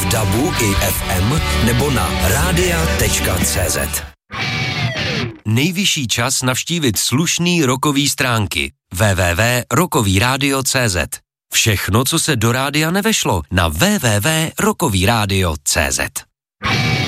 v DABu i FM nebo na radia.cz. Nejvyšší čas navštívit slušný rockový stránky www.rockovyradio.cz. Všechno, co se do rádia nevešlo, na www.rockovyradio.cz.